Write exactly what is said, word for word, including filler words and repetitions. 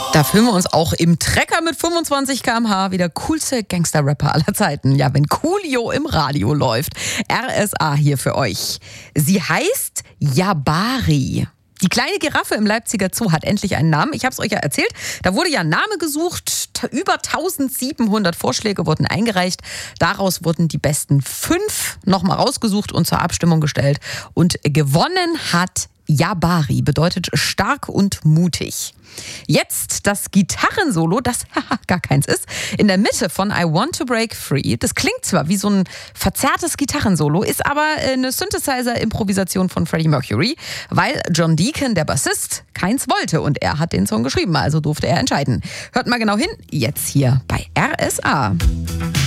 Da fühlen wir uns auch im Trecker mit fünfundzwanzig Kilometer pro Stunde wie der coolste Gangster-Rapper aller Zeiten. Ja, wenn Coolio im Radio läuft. R S A hier für euch. Sie heißt Jabari. Die kleine Giraffe im Leipziger Zoo hat endlich einen Namen. Ich habe es euch ja erzählt. Da wurde ja ein Name gesucht. Über eintausendsiebenhundert Vorschläge wurden eingereicht. Daraus wurden die besten fünf nochmal rausgesucht und zur Abstimmung gestellt. Und gewonnen hat Jabari, bedeutet stark und mutig. Jetzt das Gitarrensolo, das gar keins ist, in der Mitte von I Want to Break Free. Das klingt zwar wie so ein verzerrtes Gitarrensolo, ist aber eine Synthesizer-Improvisation von Freddie Mercury, weil John Deacon, der Bassist, keins wollte und er hat den Song geschrieben, also durfte er entscheiden. Hört mal genau hin, jetzt hier bei R S A.